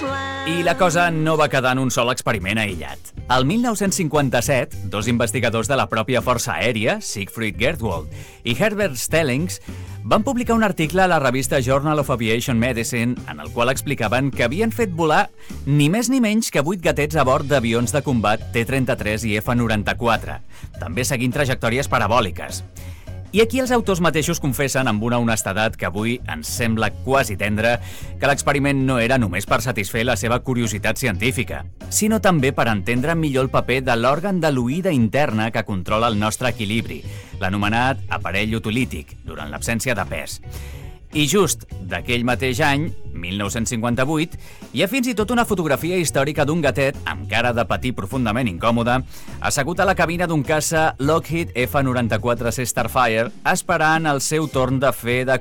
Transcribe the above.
I la cosa no va quedar en un sol experiment aïllat. El 1957, dos investigadors de la pròpia Força Aèria, Siegfried Gerswald i Herbert Stellings, van publicar un article a la revista Journal of Aviation Medicine en el qual explicaven que havien fet volar ni més ni menys que 8 gatets a bord d'avions de combat T-33 i F-94, també seguint trajectòries parabòliques. I aquí els autors mateixos confessen amb una honestedat que avui ens sembla quasi tendra que l'experiment no era només per satisfer la seva curiositat científica, sinó també per entendre millor el paper de l'òrgan de l'oïda interna que controla el nostre equilibri, l'anomenat aparell otolític, durant l'absència de pes. I just d'aquell mateix any, 1958, hi ha fins i tot una fotografia històrica d'un gatet, amb cara de patir profundament incòmode, assegut a la cabina d'un caça Lockheed F-94C Starfire, esperant el seu torn de fer de